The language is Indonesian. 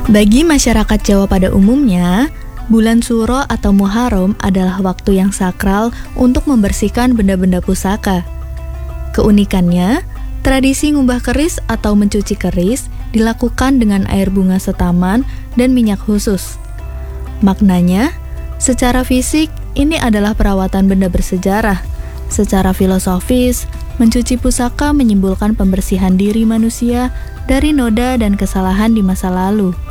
Bagi masyarakat Jawa pada umumnya, bulan Suro atau Muharram adalah waktu yang sakral untuk membersihkan benda-benda pusaka. Keunikannya, tradisi ngubah keris atau mencuci keris dilakukan dengan air bunga setaman dan minyak khusus. Maknanya, secara fisik ini adalah perawatan benda bersejarah. Secara filosofis, mencuci pusaka menyimbolkan pembersihan diri manusia dari noda dan kesalahan di masa lalu.